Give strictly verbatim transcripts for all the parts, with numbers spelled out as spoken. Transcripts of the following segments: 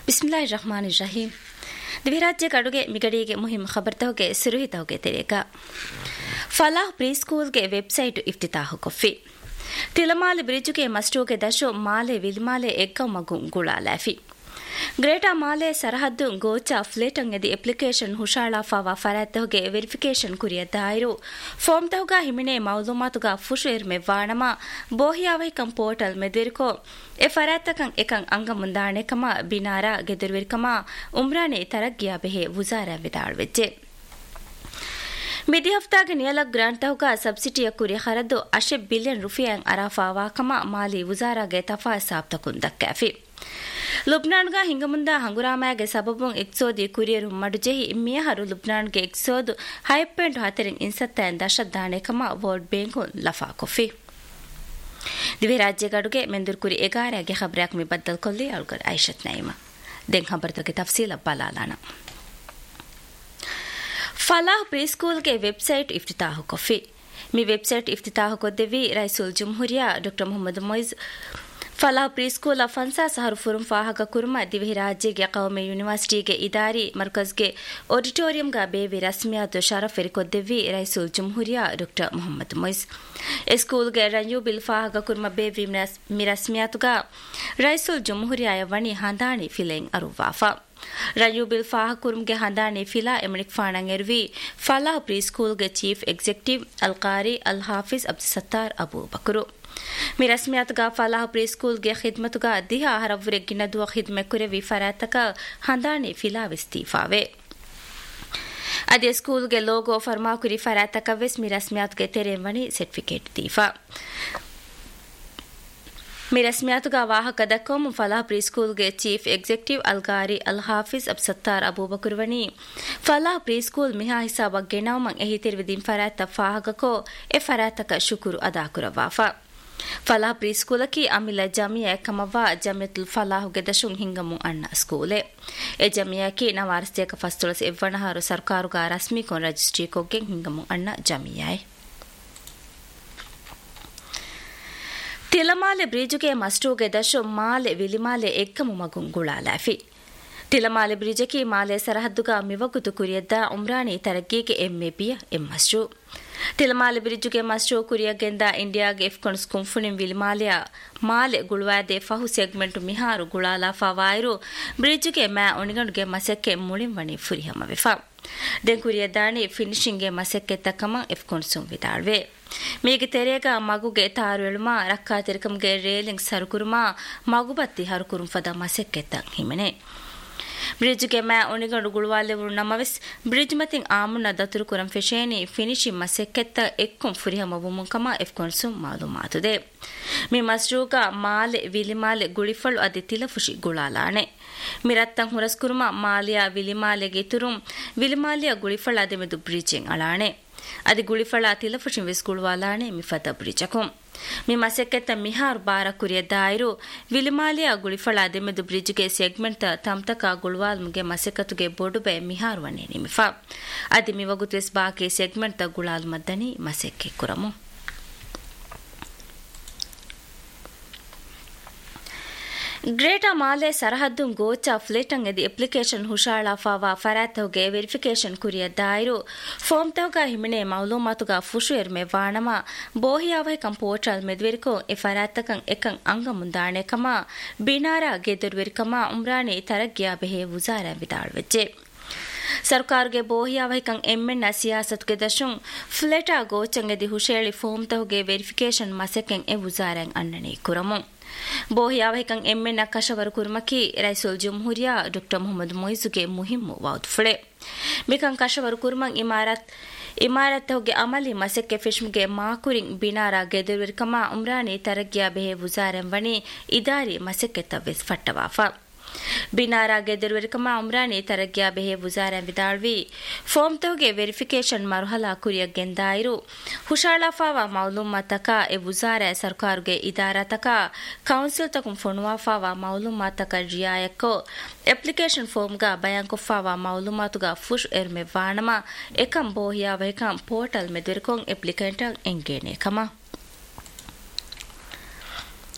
ಬಿಸ್ಮಿಲ್ಲಾಹಿರ್ ರಹಮಾನಿರ್ ರಹೀಂ. ದಿವಿರಾಜ್ಯ ಕಡುಗೆ ಮಿಗಡಿಗೆ ಮುಹಿಮ್ ಖಬರ್ತವಗೆ ಸಿರುಹಿತವಗೆ ತೆರೆಕ ಫಲಾಹ್ ಪ್ರೀಸ್ಕೂಲ್ಗೆ ವೆಬ್ಸೈಟ್ ಇಫ್ತಿತಾಹು ಕೊಫಿ ತಿಲಮಾಲೆ ಬ್ರಿಡ್ಜುಗೆ ಮಸ್ಟೂಗೆ ದಶೋ ಮಾಲೆ ವಿಲ್ಮಾಲೆ ಎಗ್ಗ ಮಗು ಗುಳಾಲಾಫಿ ಗ್ರೇಟಾ ಮಾಲೆ ಸರಹದ್ದು ಗೋಚಾ ಫ್ಲೇಟಂಗ್ ಎದಿ ಅಪ್ಲಿಕೇಶನ್ ಹುಷಾಳಾ ಫಾವಾ ಫರಾತ್ತವಗೆ ವೆರಿಫಿಕೇಶನ್ ಕುರಿಯ ದಾಯಿರು ಫಾರ್ಮ್ ತವಗ ಹಿಮಿನೆ ಮೌಲೂಮಾತುಗ ಫುಶೇರ್ ಮೆ ವಾಣಮ ಬೋಹಿಯಾವೈ ಕಂ ಪೋರ್ಟಲ್ ಮೆದಿರ್ಕೋ ಎ ಫರಾತ್ತಕಂ ಎಕಂ ಅಂಗ ಮುಂದಾಣೆ ಕಮ ಬಿನಾರ ಗೆದಿರ್ವಿರ್ಕಮ ಉಮ್ರಾನೆ ತರಗ್ಗಿಯ ಬೆಹೆ ವುಜಾರ ವಿದಾಳ್ವೆಜ್ಜೆ ಮಿದಿ ಹಫ್ತಾಗೆ ನಿಯಲಕ್ ಗ್ರಾಂಟೌಗ ಸಬ್ಸಿಡಿಯ ಕುರಿ ಹರದ್ದು ಅಶೆ ಬಿಲಿಯನ್ ರುಫಿಯನ್ ಅರಾಫಾವಾ ಕಮ ಮಾಲಿ ವುಜಾರಾಗೆ ತಫಾ ಸಾಬ್ತಕುನ್ ದಕ್ಕಾಫಿ ಲುಬ್ನಾನ್ಗ ಹಿಂಗಮುಂದ ಹಂಗುರಾಮಾಗೆ ಸಬಬುಂ ಎಕ್ಸೋದಿ ಕುರಿಯರು ಮಡುಜೆಹಿ ಮಿಯಹರು ಲುಬ್ನಾನ್ಗೆ ಎಕ್ಸೋದು ಹೈಪೆಂಟ್ ಹತರಿನ್ ಇನ್ಸತ್ತೈನ್ ದಶದ್ದಾನೆ ಕಮ ವರ್ಲ್ಡ್ ಬ್ಯಾಂಕು ಲಫಾ ಕೊಫಿ ದಿವೆ ರಾಜ್ಯಗಡುಗೆ ಮೆಂದುರ್ ಕುರಿ ಎಗಾರಾಗೆ ಖಬರಾಕ್ ಮಿ ಬದ್ದಲ್ ಕೊಲ್ಲಿ ಅಳ್ಗರ್ ಐಶತ್ ನೈಮ ದೆಂ ಖಬರ್ತಗೆ ತಫ್ಸೀಲ ಬಲಾಲಾನ ಫಲಾಹ್ ಪ್ರೀಸ್ಕೂಲ್ಗೆ ವೆಬ್ಸೈಟ್ ಇಫ್ತಿತಾಹು ಕೊಫಿ ಮಿ website ಇಫ್ತಿತಾಹು ಕೊದ್ದೆವಿ ರೈಸುಲ್ ಜುಮ್ಹುರಿಯಾ doctor Mohammed ಮೊಯ್ಜ್ Falah ಪ್ರೀಸ್ಕೂಲ್ ಫನ್ಸಾ ಸಹರು ಫುರುಂ ಫಾಹಕ kurma ದಿವಿ ರಾಜ್ಯಗೆ ಕೌಮೆ ಯೂನಿವರ್ಸಿಟಿಗೆ ಇದಾರಿ ಮರ್ಕಜ್ಗೆ ಆಡಿಟೋರಿಯಂಗ ಬೇವಿ ರಸ್ಮಿಯಾತು Shroff ಎರಿಕೊದ್ದೆವಿ ರೈಸುಲ್ ಜುಮ್ಹುರಿಯಾ doctor Mohammed ಮೊಯ್ಜ್ ಸ್ಕೂಲ್ಗೆ ರಂಯು ಬಿಲ್ ಫಾಹಕ ಕುರ್ಮ ಬೇವಿ ಮಿ ರಸ್ಮಿಯಾತುಗ ರೈಸುಲ್ ಜುಮ್ಹುರಿಯಾಯ ವಣಿ ಹಂದಾಣಿ ಫಿಲೆಂಗ್ ಅರುವಾಫಾ ರಂಯು ಬಿಲ್ ಫಾಹ ಕುರ್ಮ್ಗೆ ಹಂದಾಣಿ ಫಿಲಾ ಎಮಣಿಕ್ ಫಾಣಂಗ್ ಎರ್ವಿ ಫಲಾಹ್ ಪ್ರೀಸ್ಕೂಲ್ಗೆ ಚೀಫ್ ಎಕ್ಸಿಕ್ಯೂಟಿವ್ ಅಲ್ ಕಾರಿ ಅಲ್ ಹಾಫಿಜ್ ಅಬ್ದುಲ್ ಸತ್ತಾರ್ ಅಬೂ ಬಕರು ಮಿ ರಸ್ಮಿಯಾತುಗ ಫಲಾಹ್ ಪ್ರೀಸ್ಕೂಲ್ಗೆ ಖಿದ್ಮತುಗ ದಿಹಾ ಹರವ್ರೆಗ್ಗಿನ ದುವ ಖಿದ್ಮೆ ಕುರೆವಿ ಫರಾತಕ ಹಂದಾಣಿ ಫಿಲಾ ವಿಸ್ತೀಫಾವೆ ಅದೇ ಸ್ಕೂಲ್ಗೆ ಲೋಗೋ ಫರ್ಮಾಕುರಿ ಫರಾತಕ ವೆಸ್ ಮಿ ರಸ್ಮಿಯಾತುಗೆ ತೆರೆಂವಣಿ ಸರ್ಟಿಫಿಕೇಟ್ ದೀಫಾ ಮಿ ರಸ್ಮಿಯಾತುಗ ವಾಹಕ ದಕ್ಕಂ ಫಲಾಹ್ ಪ್ರೀಸ್ಕೂಲ್ಗೆ ಚೀಫ್ ಎಕ್ಸಿಕ್ಯೂಟಿವ್ ಅಲ್ ಗಾರಿ ಅಲ್ ಹಾಫಿಜ್ ಅಬ್ ಸತ್ತಾರ್ ಅಬೂ ಬಕರ್ವನಿ ಫಲಾಹ್ ಪ್ರೀಸ್ಕೂಲ್ ಮಿಹಾ ಹಿಸಾಬಕ್ ಗೆನವಮಂ ಎಹಿ ತಿರ್ವಿದಿನ್ ಫರಾತ ಫಾಹಕಕೋ ಎ ಫರಾತಕ ಶುಕುರು ಅದಾ ಕುರವಾಫಾ ಫಲಾಹ್ ಪ್ರೀಸ್ಕೂಲಕಿ ಅಮಿಲ ಜಮಿಯಾ ಕಮವಾ ಜಮಿಯತುಲ್ ಫಲಾಹುಗೆ ದಶುಂ ಹಿಂಗಮು ಅಣ್ಣ ಸ್ಕೂಲೆ ಎ ಜಮಿಯಾಕಿ ನವಾರಸ್ತಿಯಕ ಫಸ್ತುಳಸ್ ಎವ್ವಣಹಾರು ಸರ್ಕಾರುಗ ರಸ್ಮಿ ಕೊನ್ ರಿಜಿಸ್ಟ್ರಿ ಕೊಗ್ಗೆ ಹಿಂಗಮು ಅಣ್ಣ ಜಮಿಯಾಯ್ ತಿಲಮಾಲೆ ಬ್ರಿಡ್ಜುಗೆ ಮಸ್ಟೂಗೆ ದಶೋ ಮಾಲೆ ವಿಲಿಮಾಲೆ ಎಕ್ಕಮು ಮಗುಂ ಗುಳಾಲಾಫಿ ತಿಲಮಾಲೆ ಬ್ರಿಡ್ಜಕಿ ಮಾಲೆ ಸರಹದ್ದುಗ ಮಿವಗುತು ಕುರಿಯದ್ದ ಉಮ್ರಾನಿ ತರಗ್ಗಿಗೆ ಎಮ್ಮೆಪಿಯ ಎಮ್ಮಸ್ಟು ತಿಲಮಾಲೆ ಬ್ರಿಡ್ಜುಗೆ ಮಸ್ಟು ಕುರಿಯಗೆಂದ ಇಂಡಿಯಾಗೆ ಎಫ್ಕೊನ್ಸ್ ಕುಂಫುಣಿಂ ವಿಲಿಮಾಲೆಯ ಮಾಲೆ ಗುಳುವಾದೆ ಫಹು ಸೆಗ್ಮೆಂಟು ಮಿಹಾರು ಗುಳಾಲಾಫಾ ವಾಯಿರು ಬ್ರಿಡ್ಜುಗೆ ಮ್ಯಾ ಒಣಿಗಣುಗೆ ಮಸಕ್ಕೆ ಮುಳಿಂವಣಿ ಫುರಿಹಮವೆಫಾ ದೆನ್ ಕುರಿಯದ್ದಾಣಿ ಫಿನಿಶಿಂಗ್ಗೆ ಮಸಕ್ಕೆ ತಕ್ಕಮ ಎಫ್ಕೊನ್ಸುಂ ವಿದಾಳ್ವೆ ಮೇಗೆ ತೆರೆಗ ಮಗುಗೆ ತಾರು ಎಳುಮ ರಕ್ಕಾ ತಿರಕಂಗೆ ರೇಲಿಂಗ್ ಸರುಕುರುಮ ಮಗುಬತ್ತಿ ಹರುಕುರುಂ ಫದ ಮಸಕ್ಕೆತ್ತ ಹಿಮನೆ ಬ್ರಿಡ್ಜ್ಗೆ ಮ್ಯಾ ಒಣಿಗಂಡು ಗುಳುವಾಲೆವು ನಮವೆಸ್ ಬ್ರಿಡ್ಜ್ ಮತಿಂಗ್ ಆಮುನ ದತುರು ಕುರಂ ಫೆಶೇನಿ ಫಿನಿಶಿ ಮಸಕ್ಕೆತ್ತ ಎಕ್ಕುಂ ಫುರಿಹಮ ವುಮುಕಮ ಎಫ್ಕೊನ್ಸುಂ ಮಾಲೂಮಾತುದೆ ಮಿ ಮಸ್ರೂಗ ಮಾಲೆ ವಿಲಿಮಾಲೆ ಗುಳಿಫಳು ಅದಿ ತಿಲಫುಶಿ ಗುಳಾಲಾಣೆ ಮಿರತ್ತಂ ಹುರಸ್ಕುರುಮ ಮಾಲಿಯಾ ವಿಲಿಮಾಲೆಗೆ ತುರುಂ ವಿಲಿಮಾಲಿಯ ಗುಳಿಫಳ ಅದೆಮೆದು ಬ್ರಿಡ್ಜಿಂಗ್ ಅಳಾಣೆ ಅದಿ ಗುಳಿಫಳ ತಿಲಫುಶಿ ವಿಸ್ಗುಳುವಾಲಾಣೆ ಮಿಫತ ಬ್ರಿಡ್ಜಕುಂ ಮಿ ಮಸಕ್ಕೆತ್ತ ಮಿಹಾರ್ ಬಾರ ಕುರಿಯ ದಾಯಿರು ವಿಲಿಮಾಲಿಯ ಗುಳಿಫಳ ಅದೆಮೆದು ಬ್ರಿಡ್ಜ್ಗೆ ಸೆಗ್ಮೆಂಟ್ ತಮ್ತಕ ಗುಳುವಾಲ್ಮುಗೆ ಮಸಕತುಗೆ ಬೋಡುಬೆ ಮಿಹಾರ್ ವಣ್ಣೆ ನಿಮಿಫಾ ಅದಿ ಮಿವಗುತ್ವೆಸ್ ಬಾಕಿ ಸೆಗ್ಮೆಂಟ್ ತ ಗುಳಾಲ್ ಮದ್ದನಿ ಮಸಕ್ಕೆ ಕುರಮು ಗ್ರೇಟಾ ಮಾಲೆ ಸರಹದ್ದು ಗೋಚಾ ಫ್ಲೇಟಂಗ್ ಎದಿ ಅಪ್ಲಿಕೇಶನ್ ಹುಷಾಳಾ ಫಾವಾ ಫರಾತವ್ಗೆ ವೆರಿಫಿಕೇಶನ್ ಕುರಿಯ ದಾಯಿರು ಫಾರ್ಮ್ ತವಗ ಹಿಮಿನೆ ಮೌಲೂಮಾತುಗ ಫುಶು ಎರ್ಮೆ ವಾಣಮ ಬೋಹಿಯಾವೈ ಕಂ ಪೋರ್ಟಲ್ ಮೆದ್ವೆರಿಕೋ ಎ ಫರಾತಕಂ ಎಕಂ ಅಂಗ ಮುಂದಾಣೆ ಕಮ ಬಿನಾರ ಗೆದುರ್ವೆರಿಕಮ Umrani ತರಗ್ಗಿಯ ಬೆಹೆ ವುಜಾರ ವಿದಾಳ್ವೆಜ್ಜೆ ಸರ್ಕಾರಗೆ ಬೋಹಿಯಾವೈಕಂ ಎಮ್ಮೆನ್ನ ಸಿಯಾಸತ್ಗೆ ದಶುಂ ಫ್ಲೇಟಾ ಗೋಚಂಗೆದಿ ಹುಷೇಳಿ form ತವಗೆ verification ಮಸಕೆಂ A ವುಜಾರಂ ಅನ್ನನೆ ಕುರಮು ಬೋಹಿಯಾವೈಕಂ ಎಮ್ಮೆನ್ನ ಕಶವರ ಕುರ್ಮಕಿ ರೈಸುಲ್ ಜುಮ್ಹುರಿಯಾ doctor Mohammed ಮೊಯ್ಜುಗೆ ಮುಹಿಮ್ಮು ವಾದ್ಫುಳೆ ಮಿಕಂ ಕಶವರ ಕುರ್ಮಂ Imarat Imarat ತವಗೆ ಅಮಲಿ ಮಸಕ್ಕೆ ಫಿಶ್ಮ್ಗೆ ಮಾಕುರಿಂಗ್ ಬಿನಾರ ಗೆದುರ್ವಿರ್ಕಮ Umrani ತರಗ್ಗಿಯ ಬೆಹೆ ವುಜಾರಂ ವಣಿ ಇದಾರಿ ಮಸಕ್ಕೆ ತವ್ವೆಸ್ ಫಟ್ಟವಾಫಾ ಬಿನಾರ ಗೆದುರ್ವಿರ್ಕಮ Umrani ತರಗ್ಗಿಯ ಬೆಹೆ ವುಜಾರಂ ವಿದಾಳ್ವಿ form ತವಗೆ verification ಮರುಹಲಾ ಕುರಿಯ ಗೆಂದಾಯಿರು ಹುಷಾಳಾಫಾವಾ ಮೌಲೂಮಾತಕ A ವುಜಾರ ಸರ್ಕಾರುಗೆ ಇದಾರತಕ council ತಕುಂ ಫೊಣುವಾಫಾವಾ ಮೌಲೂಮಾತಕ ರಿಯಾಯಕ್ಕೋ application ಫಾರ್ಮ್ಗ ಬಯಾಂಕೊಫಾವಾ ಮೌಲೂಮಾತುಗ ಫುಶ್ Ermai ವಾಣಮ Ekam ಬೋಹಿಯಾವೈಕಂ portal ಮೆದುರ್ಕೊಂ applicant ಎಂಗೇನೆ ಕಮ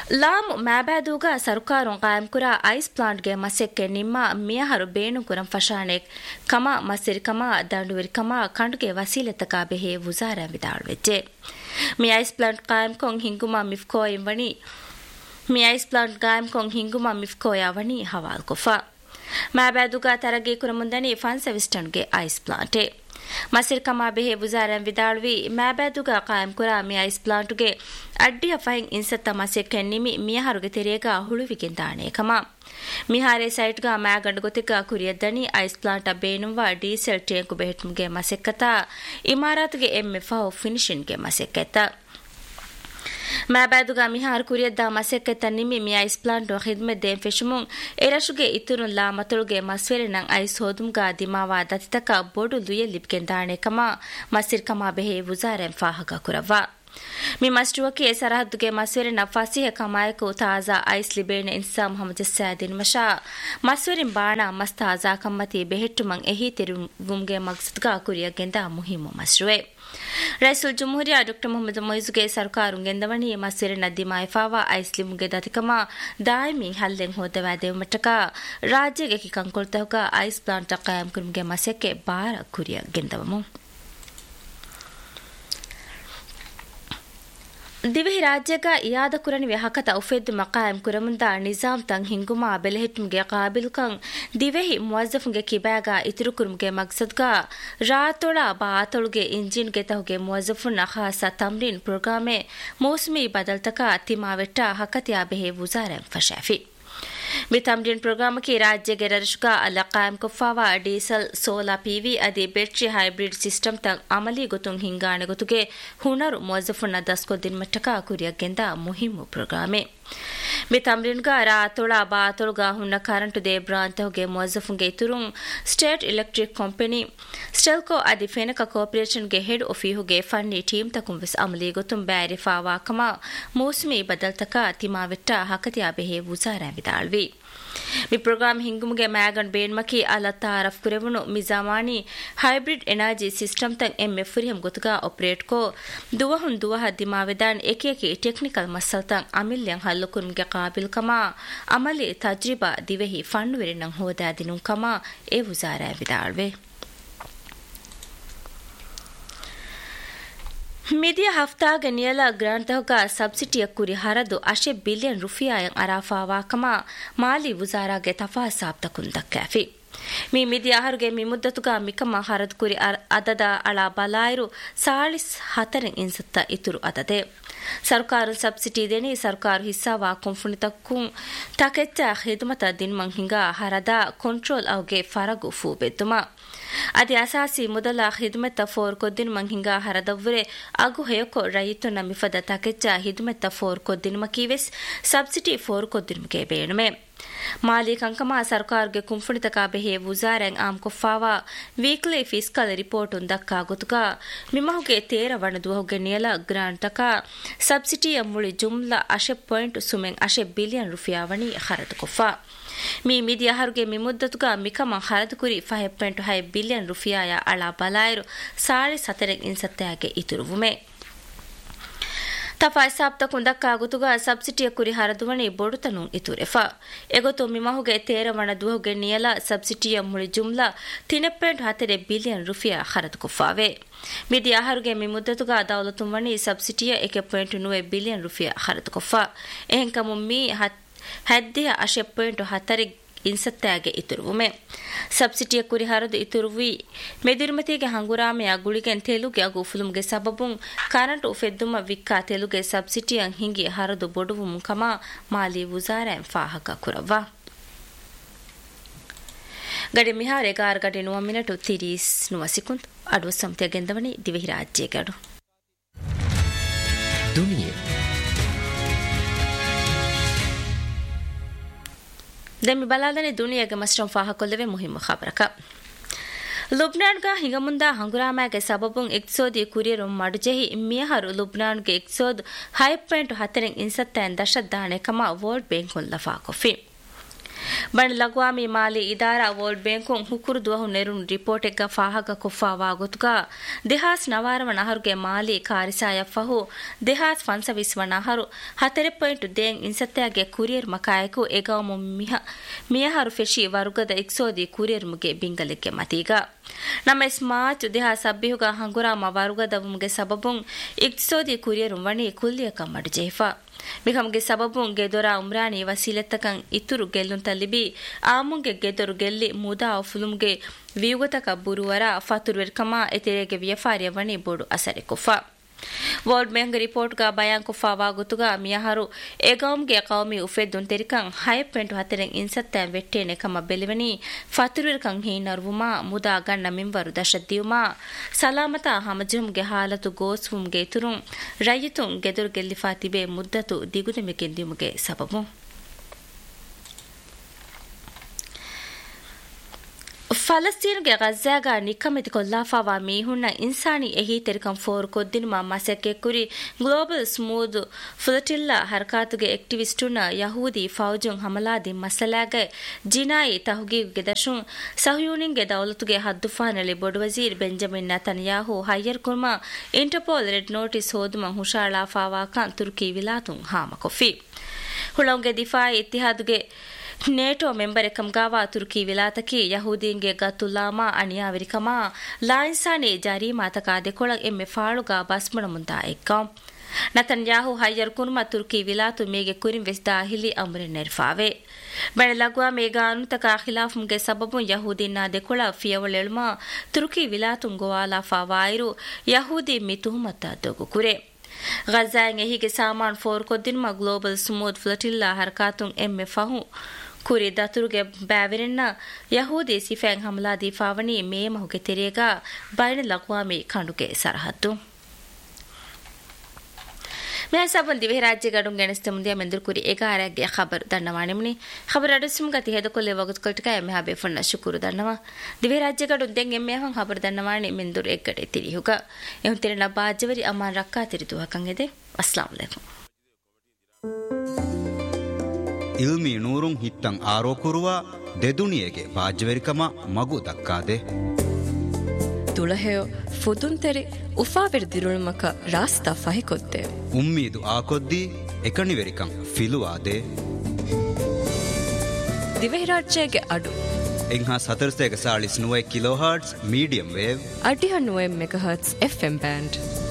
ಲಾಮ್ ಮ್ಯಾಬಾದೂಗ ಸರ್ಕಾರಂ ಕಾಯಂ ಕುರ ಐಸ್ ಪ್ಲಾಂಟ್ಗೆ ಮಸೆಕ್ಕೆ ನಿಮ್ಮ ಮಿಯಹರು ಬೇಣು ಕುರಂ ಫಶಾಣೆಕ್ ಕಮ ಮಸಿರಿ ಕಮ ದಂಡುವಿರಿ ಕಮ ಕಂಡುಗೆ ವಸೀಲತಕ ಬೆಹೆ ವುಜಾರ ವಿದಾಳ್ವೆಜ್ಜೆ ಮಿ ಐಸ್ ಪ್ಲಾಂಟ್ ಕಾಯಂ ಕೊಂ ಹಿಂಗುಮ ಮಿಫ್ಕೋಯಿಂ ವಣಿ ಮಿ ಐಸ್ ಪ್ಲಾಂಟ್ ಕಾಯಂ ಕೊಂ ಹಿಂಗುಮ ಮಿಫ್ಕೋಯ ವಣಿ ಹವಾಲ್ ಕೊಫಾ ಮ್ಯಾಬಾದೂಗ ತರಗೆ ಕುರಮುಂದನಿ ಫನ್ ಸೆವಿಸ್ಟನ್ಗೆ ಐಸ್ ಪ್ಲಾಂಟೆ ಮಸಿರ್ ಕಮಾ ಬೆಹೆ ವುಜಾರಂ ವಿದಾಳ್ವಿ ಮ್ಯಾಬಾದುಗ ಕಾಯಂ ಕುರಾ ಮಿ ಐಸ್ ಪ್ಲಾಂಟುಗೆ ಅಡ್ಡಿಯ ಫೈನ್ ಇನ್ಸತ್ತ ಮಸೆಕ್ಕೆ ನಿಮಿ ಮಿಯಹರುಗೆ ತೆರೆಗ ಹುಳುವಿಗೆನ್ ದಾಣೆ ಕಮಾ ಮಿಹಾರೆ ಸೈಟ್ಗ ಮ್ಯಾಗಂಡ್ ಗೊತಿಗ ಕುರಿಯದ್ದನಿ ಐಸ್ ಪ್ಲಾಂಟ ಬೇನುವ ಡೀಸೆಲ್ ಟ್ಯಾಂಕು ಬೆಹೆಟ್ಮ್ಗೆ ಮಸೆಕ್ಕತ ಇಮಾರಾತ್ಗೆ ಎಮ್ಮೆ ಫಹು ಫಿನಿಶಿನ್ಗೆ ಮಸೆಕ್ಕೆತ ಮ್ಯಾಬಾದುಗ ಮಿಹಾರ್ ಕುರಿಯದ್ದ ಮಸೆಕ್ಕೆತ ನಿಮಿ ಮಿ ಐಸ್ ಪ್ಲಾಂಟು ಖಿದ್ಮೆತ್ ದೇಂ ಫೆಶುಮುಂ ಎರಶುಗೆ ಇತುರುನ್ ಲಾ ಮತಳುಗೆ ಮಸ್ವೆರಿನಂ ಐಸ್ ಹೋದುಮ್ಗ ದಿಮಾವಾ ದತಿತಕ ಬೋಡು ಲುಯ ಲಿಬ್ಗೆನ್ ದಾಣೆ ಕಮಾ ಮಸಿರ್ ಕಮಾ ಬೆಹೆ ವುಜಾರೆಂ ಫಾಹಗ ಕುರವ್ವ ಮಿ ಮಸ್ಟುವಕೆ ಸರಹದ್ದುಗೆ ಮಸ್ವೆರಿನ ಫಸಿಹ ಕಮಾಯಕು ತಾಜಾ ಐಸ್ ಲಿಬೇನೆ ಇನ್ಸಾ ಮೊಹಮ್ಮದ್ ಸ್ಯಾದಿನ್ ಮಶಾ ಮಸ್ವೆರಿನ್ ಬಾಣ ಮಸ್ ತಾಜಾ ಕಮ್ಮತಿ ಬೆಹೆಟ್ಟುಮಂ ಎಹಿ ತೆರುವುಮ್ಗೆ ಮಕ್ಸದ್ಗ ಕುರಿಯಗೆಂದ ಮುಹಿಮು ಮಸ್ರುವೆ ರೈಸುಲ್ ಜುಮ್ಹೂರಿಯಾ doctor Mohammed ಮೊಯ್ಜುಗೆ ಸರ್ಕಾರುಗೆಂದವಣಿ ಮಸ್ವೆರಿನ ದಿಮಾಯಿಫಾವಾ ice ಲಿಮುಗೆ ದತಿಕಮ ದಾಯಿಮಿ ಹಲ್ಲೆಂ ಹೋದವಾದೇವ ಮಟ್ಟಕ ರಾಜ್ಯಗೆ ಕಿಕಂಕೊಳ್ತಹುಗ ice plant ಕಾಯಂ ಕುರುಮ್ಗೆ ಮಸೆಕ್ಕೆ ಬಾರ ಕುರಿಯಗೆಂದವಮು ದಿವಹಿ ರಾಜ್ಯಗ ಇಯಾದ ಕುರನಿ ವ್ಯಾಹಕತ ಉಫೆದ್ದು ಮಕಾಯಂ ಕುರಮುಂದ ನಿಜಾಮ್ ತಂ ಹಿಂಗುಮಾ ಬೆಲೆಹಿಟ್ಮ್ಗೆ ಕಾಬಿಲ್ಕಂ ದಿವಹಿ ಮುವಜ್ಜಫ್ಗೆ ಕಿಬಾಗ ಇತಿರು ಕುರುಮ್ಗೆ ಮಕ್ಸದ್ಗ ರಾತೊಳ ಬಾತೊಳುಗೆ ಇಂಜಿನ್ಗೆ ತಹುಗೆ ಮುವಜ್ಜಫುನ್ನ ಖಾಸ ತಮ್ರೀನ್ ಪ್ರೋಗ್ರಾಮೆ ಮೌಸ್ಮಿ ಬದಲ್ತಕ ತಿಮಾವೆಟ್ಟ ಹಕತಿಯಾ ಬೆಹೆ ವುಜಾರೆಂ ಫಶಾಫಿ ಬಿತಮ್ರಿನ್ ಪ್ರೋಗ್ರಾಮಕ್ಕೆ ರಾಜ್ಯಗೆ ರರುಷ್ಗ ಅಲ್ಲ ಕಾಯಂ ಕೊಫಾವಾ ಡೀಸೆಲ್ ಸೋಲಾ ಪಿವಿ ಅದಿ ಬ್ಯಾಟರಿ ಹೈಬ್ರಿಡ್ ಸಿಸ್ಟಮ್ ತಂ ಅಮಲಿ ಗೊತುಂ ಹಿಂಗಾಣೆ ಗೊತುಗೆ ಹುನರು ಮುವಜ್ಜಫುನ್ನ ದಸ್ಕೊದ್ದಿನ್ ಮಟ್ಟಕ ಕುರಿಯಗೆಂದ ಮುಹಿಮು ಪ್ರೋಗ್ರಾಮೆ ಬಿತಮ್ರಿನ್ಗ ರಾತೊಳ ಬಾತೊಳುಗ ಹುನ್ನ ಕರೆಂಟು ದೇಬ್ರಾಂತಹುಗೆ ಮುವಜ್ಜಫುಂಗೆ ಇತುರುಂ ಸ್ಟೇಟ್ ಎಲೆಕ್ಟ್ರಿಕ್ ಕಂಪನಿ ಸ್ಟೆಲ್ಕೋ ಅದಿ ಫೆನಕ ಕಾರ್ಪೊರೇಷನ್ಗೆ head ಒಫಿಹುಗೆ funny team ತಕುಂ ವಿಸ್ ಅಮಲಿ ಗೊತುಂ Beary fava ಕಮ ಮೌಸ್ಮಿ ಬದಲ್ತಕ ತಿಮಾವೆಟ್ಟ ಹಕತಿಯಾ ಬೆಹೆ ವುಜಾರ ವಿದಾಳ್ವಿ ಮಿ ಪ್ರೋಗ್ರಾಮ್ ಹಿಂಗುಮ್ಗೆ ಮ್ಯಾಗನ್ ಬೇನ್ಮಕಿ ಅಲ ತಾರಫ್ ಕುರೆವನು ಮಿಜಾಮಾನಿ ಹೈಬ್ರಿಡ್ ಎನರ್ಜಿ ಸಿಸ್ಟಮ್ ತಂ ಎಮ್ಮೆ ಫುರಿಹಂ ಗೊತುಗ ಆಪರೇಟ್ ಕೋ ದುವಹುನ್ ದುವಹ ದಿಮಾವೆದಾನ್ ಏಕೇಕಿ ಟೆಕ್ನಿಕಲ್ ಮಸಲ್ ತಂ ಅಮಿಲ್ಯಂ ಹಲ್ಲುಕುನ್ಗೆ ಕಾಬಿಲ್ ಕಮಾ ಅಮಲಿ ತಜ್ರಿಬಾ ದಿವೆಹಿ ಫಂಡುವೆರಿನಂ ಹೋದಾ ದಿನುಂ ಕಮಾ ಎ ವುಜಾರ ವಿದಾಳ್ವೆ ಮಿದಿಯ ಹಫ್ತಾಗ ನಿಯಲ ಗ್ರಾಂತಹುಗ ಸಬ್ಸಿಡಿಯ ಕುರಿ ಹರದು ಅಶೆ ಬಿಲಿಯನ್ ರುಫಿಯಾಯಂ ಅರಾಫಾವಾ ಕಮಾ ಮಾಲಿ ವುಜಾರಾಗೆ ತಫಾ ಸಾಬ್ತಕುನ್ ದಕ್ಕಾಫಿ ಮಿ ಮಿದಿಯ ಹರುಗೆ ಮಿ ಮುದ್ದತುಗ ಮಿಕಮ ಹರದ್ ಕುರಿ ಅದದ ಅಳ ಬಲಾಯಿರು ಸಾಳಿಸ್ ಹತರೆಂ ಇನ್ಸತ್ತ ಇತುರು ಅದದೆ ಸರ್ಕಾರ ಸಬ್ಸಿಡಿ ದೇನಿ ಸರ್ಕಾರ ಹಿಸ್ಸಾವಾ ಕೊಂಫುಣಿತಕ್ಕುಂ ತಕೆಚ್ಚ ಖಿದ್ಮತ ದಿನ್ಮಂ ಹಿಂಗ ಹರದ ಕಂಟ್ರೋಲ್ ಅವಗೆ ಫರಗು ಫೂ ಬೆದ್ದುಮ ಅದಿ ಅಸಾಸಿ ಮೊದಲ ಖಿದ್ಮತ ಫೋರ್ ಕೊದ್ದಿನ್ ಮಂಹಿಂಗ ಹರದವ್ವರೆ ಅಗು ಹೇಯಕೊ ರೈತುನ ಮಿಫದ ತಕೆಚ್ಚ ಖಿದ್ಮತ ಫೋರ್ ಕೊದ್ದಿನ್ ಮಕೀವೆಸ್ ಸಬ್ಸಿಡಿ ಫೋರ್ ಕೊದ್ದಿನ್ ಗೆ ಬೇಣುಮೆ ಮಾಲಿ ಕಂಕಮ ಸರ್ಕಾರ್ಗೆ ಕುಂಫುಣಿತಕ ಬೆಹೆ ವುಜಾರೆಂ ಆಮ್ ಕೊಫಾವಾ ವೀಕ್ಲಿ ಫಿಸ್ಕಲ್ ರಿಪೋರ್ಟ್ ಉಂದಕ್ಕ ಗೊತುಗ ಮಿಮಹುಗೆ ತೇರ ವಣದುಹುಗೆ ನಿಯಲ ಗ್ರಾಂಟಕ ಸಬ್ಸಿಡಿಯ ಮುಳಿ ಜುಮ್ಲಾ ಅಶೆ ಪಾಯಿಂಟ್ ಸುಮೆಂ ಅಶೆ ಬಿಲಿಯನ್ ರುಫಿಯಾವಣಿ ಖರದು ಕೊಫಾ ಮಿ ಮಿದಿಯ ಹರುಗೆ ಮಿ ಮುದ್ದತುಗ ಮಿಕಮ ಖರದು ಕುರಿ ಫೈವ್ ಪಾಯಿಂಟ್ ಫೈವ್ ಬಿಲಿಯನ್ ರುಫಿಯಾಯ ಅಳ ಬಲಾಯಿರು ಸಾಳಿ ಸತರೆಂ ಇನ್ಸತ್ತೆಯಾಗೆ ಇತುರುವುಮೆ ತಫಾ ಸಾಬ್ತಕುಂ ದಕ್ಕಾ ಗುತುಗ ಸಬ್ಸಿಡಿಯ ಕುರಿ ಹರದುವಣಿ ಬೋಡುತನು ಇತುರೆಫಾ ಎಗೊತು ಮಿಮಹುಗೆ ತೇರವಣ ದುಹುಗೆ ನಿಯಲ ಸಬ್ಸಿಡಿಯ ಮುಳಿ ಜುಮ್ಲಾ ಮೂರು ಪಾಯಿಂಟ್ ಹತ್ತು ಬಿಲಿಯನ್ ರುಫಿಯಾ ಖರದು ಕುಫಾವೆ ಮಿದಿ ಆಹಾರುಗೆ ಮಿ ಮುದ್ದತುಗ ದೌಲತುಂ ವಣಿ ಸಬ್ಸಿಡಿಯ ಒಂದು ಪಾಯಿಂಟ್ ನವೆ ಬಿಲಿಯನ್ ರುಫಿಯಾ ಖರದು ಕುಫಾ ಎಹೆಂಕಮು ಮಿ ಹದ್ದಿಯ ಅಶೆ ಪಾಯಿಂಟ್ ಹತ್ತು ಇನ್ಸತ್ತಾಗೆ ಇತುರುವುಮೆ ಸಬ್ಸಿಡಿಯ ಕುರಿ ಹರದು ಇತುರುವಿ ಮೆದಿರುಮತಿಗೆ ಹಂಗುರಾಮೆಯ ಗುಳಿಗೆನ್ ತೆಲುಗೆ ಅಗು ಫುಲುಮ್ಗೆ ಸಬಬುಂ ಕರೆಂಟ್ ಉಫೆದ್ದುಮ ವಿಕ್ಕಾ ತೆಲುಗೆ ಸಬ್ಸಿಡಿಯಂ ಹಿಂಗಿ ಹರದು ಬೊಡುವುಂ ಕಮ ಮಾಲಿ ವುಜಾರೆಂ ಫಾಹಕ ಕುರವ್ವ ಗಡಿ ಮಿಹಾರೆ ಗಾರ್ ಗಡಿ ನುವ ಮಿನಟು ತಿರೀಸ್ ನುವ ಸಿಕುಂತ್ ಅಡುವ ಸಂತ್ಯ ಗೆಂದವನಿ ದಿವಿಹಿ ರಾಜ್ಯ ಗಡು ದುನಿಯೆ ದೆಮ್ಮಿ ಬಲಾದನೆ ದುನಿಯಾಗೆ ಮಸ್ಟಂ ಫಾಹಕೊಲ್ಲವೆ ಮುಹಿಮ ಖಬರಕ ಲುಬ್ನಾನ್ಗ ಹಿಂಗಮುಂದ ಹಂಗುರಾಮಾಗೆ ಸಬಬುಂ ಎಕ್ಸೋದಿ ಕುರಿಯರು ಮಡುಜೆಹಿ ಮಿಯಹರು ಲುಬ್ನಾನ್ಗೆ ಎಕ್ಸೋದ್ ಹೈ ಪಾಯಿಂಟ್ ಹತ್ತರೆಂ ಇನ್ಸತ್ತೈನ್ ದಶದ್ದಾಣೆ ಕಮ ವರ್ಲ್ಡ್ ಬ್ಯಾಂಕ್ ಹೊಲ್ಲ ಫಾಕೊಫಿ ಬಣ ಲಗ್ವಾಮಿ ಮಾಲಿ ಇದಾರಾ ವರ್ಲ್ಡ್ ಬ್ಯಾಂಕ್ ಹುಕುರು ದುವಹು ನೆರುನ್ ರಿಪೋರ್ಟ್ ಎಗ್ಗ ಫಾಹಗ ಕುಫಾವಾ ಗೊತುಗ ದೆಹಾಸ್ ನವಾರವಣ ಹರುಗೆ ಮಾಲಿ ಕಾರಿಸಾಯ ಫಹು ದೆಹಾಸ್ ಫನ್ಸವಿಸ್ವಣ ಹರು ಹತ್ತರೆ ಪಾಯಿಂಟ್ ದೇಂ ಇನ್ಸತ್ಯಾಗೆ ಕುರಿಯರ್ ಮಕಾಯಕು ಎಗವಮು ಮಿಹ ಮಿಯಹರು ಫೆಶಿ ವರುಗದ ಇಕ್ಸೋದಿ ಕುರಿಯರ್ ಮುಗೆ ಬಿಂಗಲಿಕ್ಕೆ ಮತೀಗ ನಮ್ಮ ಸ್ಮಾರ್ಟ್ ದೇಹ ಸಬ್ಬಿಹುಗ ಹಂಗುರಾಮ ವರುಗದವುಗೆ ಸಬಬುಂ ಇಕ್ಸೋದಿ ಕುರಿಯರು ವಣಿ ಕುಲ್ಲಿಯ ಕಮ್ಮಡು ಜೇಫಾ ಮಿಕಮ್ಗೆ ಸಬಬುಂ ಗೆದೊರ ಉಮ್ರಾನಿ ವಸೀಲತ್ತಕಂ ಇತುರು ಗೆಲ್ಲುನ್ ತಲ್ಲಿಬಿ ಆಮುಂಗೆ ಗೆದೊರು ಗೆಲ್ಲಿ ಮುದಾ ಫುಲುಂಗೆ ವಿಯುಗತಕ ಬುರುವರ ಫತುರ್ವೆರ್ ಕಮಾ ಎತೆರೆಗೆ ವಿಯಫಾರಿಯ ವಣಿ ಬೋಡು ಅಸರೆ ಕುಫಾ ವರ್ಲ್ಡ್ ಬ್ಯಾಂಕ್ ರಿಪೋರ್ಟ್ ಗ ಬಯಾನ್ ಕುಫಾವಾ ಗುತುಗ ಮಿಯಹರು ಎಗೌಮ್ಗೆ ಕೌಮಿ ಉಫೆದ್ದುನ್ ತೆರಿಕಂ ಐದು ಪಾಯಿಂಟ್ ಹತ್ತು ಇನ್ಸತ್ತ ವೆಟ್ಟೇನೆ ಕಮ ಬೆಲಿವನಿ ಫತುರ್ವೆರ್ಕಂ ಹೀನರ್ವುಮಾ ಮುದಾ ಗಣ್ಣ ಮಿಂವರು ದಶದ್ದಿಯುಮಾ ಸಲಾಮತ ಹಮಜುಮ್ಗೆ ಹಾಲತು ಗೋಸ್ವುಮ್ಗೆ ತುರುಂ ರೈತುಂ ಗೆದುರು ಗೆಲ್ಲಿಫಾ ತಿಬೆ ಮುದ್ದತು ದಿಗುದೆಮೆಗೆಂದಿಯುಮ್ಗೆ ಸಬಬು ಫಲಸ್ತೀನ್ಗೆ ಗಜ್ಜಾಗ ನಿಕ್ಕಮಿತಿ ಕೊಲ್ಲಾಫಾವಾ ಮೀಹುಣ್ಣ ಇನ್ಸಾನಿ ಎಹಿ ತೆರಿಕಂ ಫೋರ್ ಕೊದ್ದಿನುಮ ಮಸಕ್ಕೆ ಕುರಿ ಗ್ಲೋಬಲ್ ಸ್ಮೂದ್ ಫುಲಟಿಲ್ಲಾ ಹರಕಾತುಗೆ ಆಕ್ಟಿವಿಸ್ಟುನ ಯಹೂದಿ ಫೌಜುಂ ಹಮಲಾದಿ ಮಸಲಾಗೆ ಜಿನಾಯಿ ತಹುಗೀಗೆ ದಶುಂ ಸಹಯೂನಿಂಗೆ ದೌಲತುಗೆ ಹದ್ದುಫಾನಲಿ ಬೊಡು ವಜೀರ್ Benjamin Netanyahu higher kurma Interpol red notice ಹೋದುಮ ಹುಷಾಳಾಫಾವಾ ಕಂ ತುರ್ಕಿ ವಿಲಾತುಂ ಹಾಮ ಕೊಫಿ ಹುಳಂಗೆ ದಿಫಾಯಿ ಇತ್ತಿಹಾದುಗೆ ನೇಟೋ ಮೆಂಬರ್ ಎಕಂ ಗಾವಾ ತುರ್ಕಿ ವಿಲಾತಕಿ ಯಹೂದೀನ್ಗೆ ಗತ್ತುಲ್ಲಾಮಾ ಅಣಿಯಾವಿರಿಕಮಾ ಲಾಯಿನ್ಸಾನಿ ಜಾರಿ ಮಾತಕ ದೆಕೊಳ ಎಮ್ಮೆ ಫಾಳುಗಾ ಬಸ್ಮಣ ಮುಂದಾ ಎಕ್ಕಂ ನತನ್ಯಾಹು ಹಯ್ಯರ್ ಕುರ್ಮ ತುರ್ಕಿ ವಿಲಾತು ಮೇಗೆ ಕುರಿಂ ವೆಸ್ದಾ ಹಿಲಿ ಅಮ್ರೆ ನೆರ್ಫಾವೆ ಬಳೆ ಲಗ್ವಾ ಮೇಗಾ ಅನುತಕ ಖಿಲಾಫುಂಗೆ ಸಬಬು ಯಹೂದಿನ್ನ ದೆಕೊಳ ಫಿಯವಳೆಳುಮ ತುರ್ಕಿ ವಿಲಾತುಂ ಗೋವಾಲಾ ಫಾವಾಯಿರು ಯಹೂದಿ ಮಿತುಹುಮತ ದೊಗು ಕುರೆ ಗಜ್ಜಾಂಗೆ ಹೀಗೆ ಸಾಮಾನ್ ಫೋರ್ ಕೊದ್ದಿನ್ಮ ಗ್ಲೋಬಲ್ ಸ್ಮೂತ್ ಫ್ಲಟಿಲ್ಲಾ ಹರಕಾತುಂ ಎಮ್ಮೆ ಫಹು ಕುರಿ ದತುರುಗೆ ಬ್ಯಾವಿರೆನ್ನ ಯಹೂದಿ ಸಿಫೆಂಗ್ ಹಮಲಾ ದಿಫಾವಣಿ ಮೇ ಮಹುಗೆ ತೆರೆಗ ಬೈನ ಲಗ್ವಾಮಿ ಕಂಡುಗೆ ಸರಹದ್ದು මෙහසබන් දිවේ රාජ්‍ය ගඩුන් ගැනස්ත මුදියා මෙන්දුර කුරි ඒකාරයක්ගේ ખબર දන්නවානේ මුනි ખબર අඩුසුම් ගති හෙදකොල්ලේ වගුත් කල්ටක එමෙ හැබේ ෆොන්න ශුකුරු දන්නවා දිවේ රාජ්‍ය ගඩුන් දෙන් එමෙ හන් ખબર දන්නවානේ මෙන්දුර එක්කට තිරිහුක එහුන් තිරන බාජ්‍යවරි අමාන් රක්කා තිරිතුවකන් එදේ අස්ලාම් අලයිකුම් ඉල්මි නූරුන් හිත්තන් ආරෝකුරුවා දෙදුනියගේ බාජ්‍යවරිකම මගු දක්කාදේ ತುಳಹೆಯೋ ಫುದುಂತೆರಿ ಉಫಾವೆರ್ ದಿರುಳುಮಕ rasta ಫಹಿಕೊದ್ದೆ ಉಮ್ಮೀದು ಆಕೊದ್ದಿ ಎಕಣಿವೆರಿಕಂ ಫಿಲುವಾದೆ ದಿವೆಹಿರಾಜ್ಯಗೆ ಅಡು ಎಂಹಾ ಸತರ್ಸೆಗ ಸಾಳಿಸ್ ನುವೆ kilo hertz medium wave ಅಡಿಹ ನುವೆ megahertz FM band